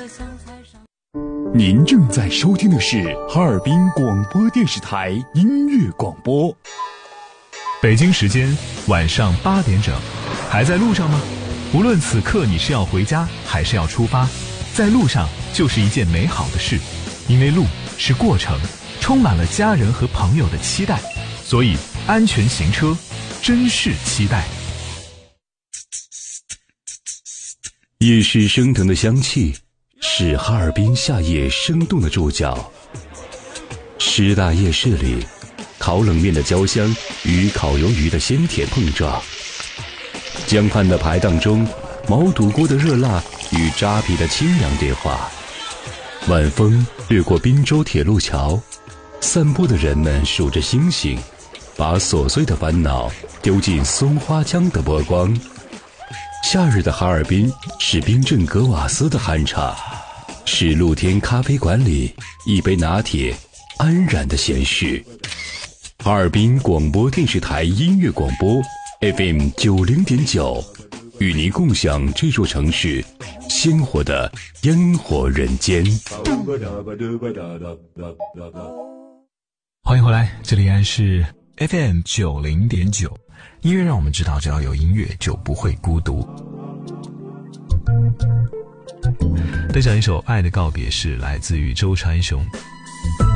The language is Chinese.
您正在收听的是哈尔滨广播电视台音乐广播。 北京时间晚上8点整，还在路上吗？无论此刻你是要回家还是要出发，在路上就是一件美好的事，因为路是过程，充满了家人和朋友的期待，所以安全行车，珍视期待。 夜市升腾的香气是哈尔滨夏夜生动的注脚。师大夜市里，烤冷面的焦香与烤鱿鱼的鲜甜碰撞，江畔的排档中，毛肚锅的热辣与扎啤的清凉对话。晚风掠过滨州铁路桥，散步的人们数着星星，把琐碎的烦恼丢进松花江的波光。夏日的哈尔滨是冰镇格瓦斯的酣畅，是露天咖啡馆里一杯拿铁安然的闲适。哈尔滨广播电视台音乐广播 FM 90.9，与您共享这座城市鲜活的烟火人间。 欢迎回来，这里依然是 FM 90.9，音乐让我们知道，只要有音乐就不会孤独。分享一首《爱的告别式》，来自于周传雄。